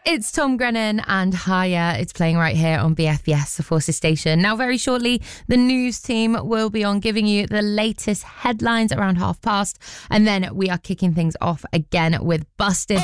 It's Tom Grennan and Higher. It's playing right here on BFBS, the Forces station. Now, very shortly, the news team will be on giving you the latest headlines around past. And then we are kicking things off again with Busted.